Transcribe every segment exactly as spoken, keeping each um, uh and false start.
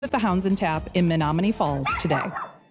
at the Hounds and Tap in Menominee Falls today.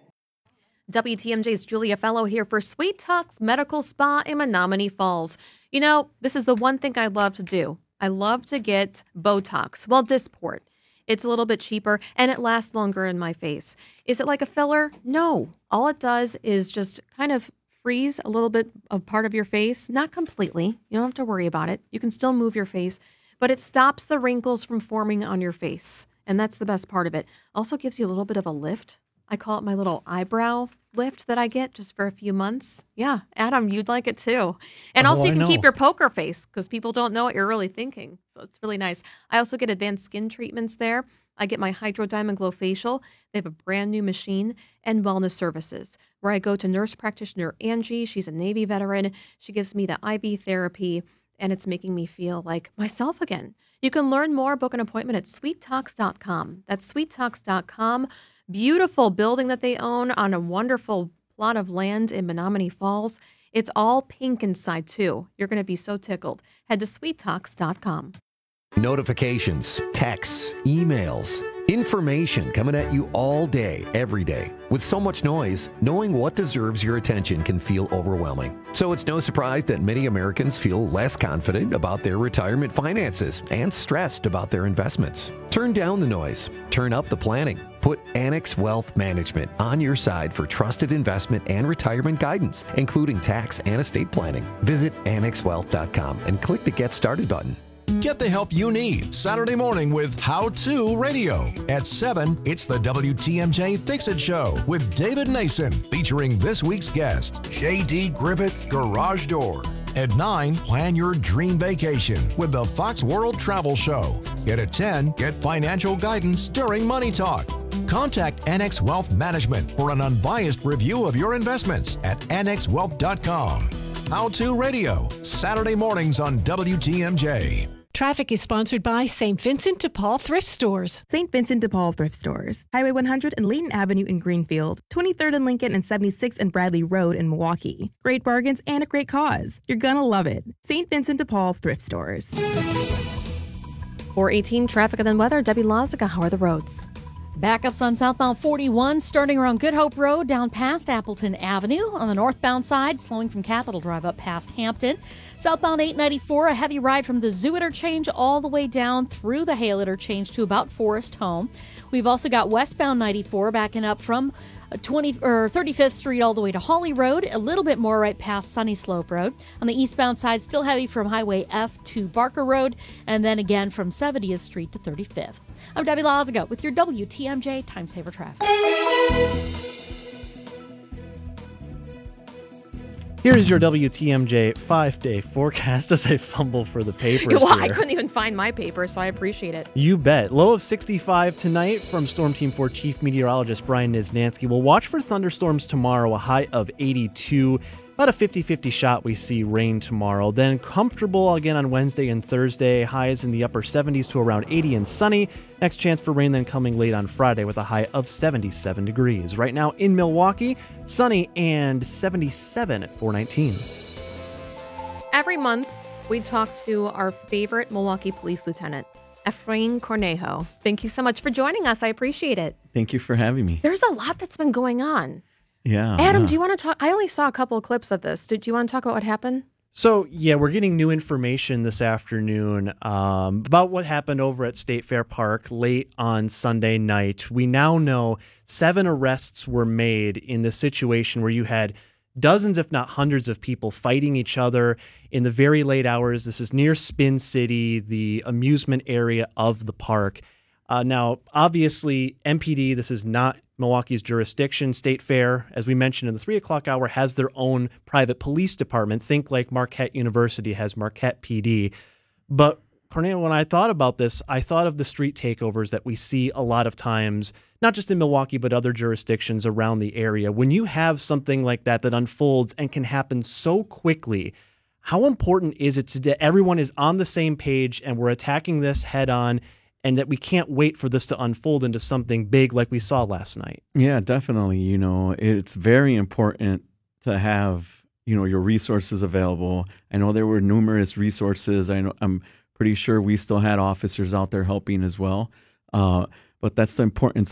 W T M J's Julia Fellow here for Sweet Talks Medical Spa in Menominee Falls. You know, this is the one thing I love to do. I love to get Botox, well, Dysport. It's a little bit cheaper and it lasts longer in my face. Is it like a filler? No. All it does is just kind of freeze a little bit of part of your face. Not completely. You don't have to worry about it. You can still move your face, but it stops the wrinkles from forming on your face. And that's the best part of it. Also gives you a little bit of a lift. I call it my little eyebrow lift that I get just for a few months. Yeah, Adam, you'd like it too. And Oh, also you I can know. keep your poker face because people don't know what you're really thinking. So it's really nice. I also get advanced skin treatments there. I get my Hydro Diamond Glow facial. They have a brand new machine and wellness services where I go to nurse practitioner Angie. She's a Navy veteran. She gives me the I V therapy and it's making me feel like myself again. You can learn more, book an appointment at sweet talks dot com. That's sweet talks dot com. Beautiful building that they own on a wonderful plot of land in Menominee Falls. It's all pink inside, too. You're going to be so tickled. Head to sweet talks dot com. Notifications, texts, emails, information coming at you all day, every day. With so much noise, knowing what deserves your attention can feel overwhelming. So it's no surprise that many Americans feel less confident about their retirement finances and stressed about their investments. Turn down the noise. Turn up the planning. Put Annex Wealth Management on your side for trusted investment and retirement guidance, including tax and estate planning. Visit annex wealth dot com and click the Get Started button. Get the help you need Saturday morning with How To Radio. At seven, it's the W T M J Fix-It Show with David Nason, featuring this week's guest, J D Griffith's Garage Door. At nine, plan your dream vacation with the Fox World Travel Show. Yet at ten, get financial guidance during Money Talk. Contact Annex Wealth Management for an unbiased review of your investments at annex wealth dot com. How To Radio, Saturday mornings on W T M J. Traffic is sponsored by Saint Vincent de Paul Thrift Stores. Saint Vincent de Paul Thrift Stores. Highway one hundred and Layton Avenue in Greenfield. twenty-third and Lincoln and seventy-sixth and Bradley Road in Milwaukee. Great bargains and a great cause. You're gonna love it. Saint Vincent de Paul Thrift Stores. four eighteen, traffic and then weather. Debbie Lozica, how are the roads? Backups on southbound forty-one, starting around Good Hope Road down past Appleton Avenue. On the northbound side, slowing from Capitol Drive up past Hampton. Southbound eight ninety-four, a heavy ride from the Zoo Interchange all the way down through the Hale Interchange to about Forest Home. We've also got westbound ninety-four backing up from twenty or thirty-fifth Street all the way to Holly Road, a little bit more right past Sunny Slope Road. On the eastbound side, still heavy from Highway F to Barker Road, and then again from seventieth Street to thirty-fifth. I'm Debbie Lozica with your W T M J Time Saver Traffic. Here is your W T M J five-day forecast as I fumble for the papers Well, here. I couldn't even find my paper, so I appreciate it. You bet. Low of sixty-five tonight from Storm Team four Chief Meteorologist Brian Niznansky. We'll watch for thunderstorms tomorrow, a high of eighty-two. About a fifty-fifty shot we see rain tomorrow. Then comfortable again on Wednesday and Thursday. Highs in the upper seventies to around eighty and sunny. Next chance for rain then coming late on Friday with a high of seventy-seven degrees. Right now in Milwaukee, sunny and seventy-seven at four nineteen. Every month, we talk to our favorite Milwaukee Police Lieutenant, Efrain Cornejo. Thank you so much for joining us. I appreciate it. Thank you for having me. There's a lot that's been going on. Yeah. Adam, yeah. do you want to talk? I only saw a couple of clips of this. Did you want to talk about what happened? So, yeah, we're getting new information this afternoon um, about what happened over at State Fair Park late on Sunday night. We now know seven arrests were made in the situation where you had dozens, if not hundreds of people fighting each other in the very late hours. This is near Spin City, the amusement area of the park. Uh, now, obviously, M P D, this is not Milwaukee's jurisdiction. State Fair, as we mentioned in the three o'clock hour, has their own private police department. Think like Marquette University has Marquette P D. But, Cornelia, when I thought about this, I thought of the street takeovers that we see a lot of times, not just in Milwaukee, but other jurisdictions around the area. When you have something like that that unfolds and can happen so quickly, how important is it to that everyone is on the same page and we're attacking this head on, and that we can't wait for this to unfold into something big like we saw last night? Yeah, definitely. You know, it's very important to have, you know, your resources available. I know there were numerous resources. I know, I'm pretty sure we still had officers out there helping as well. Uh, but that's the importance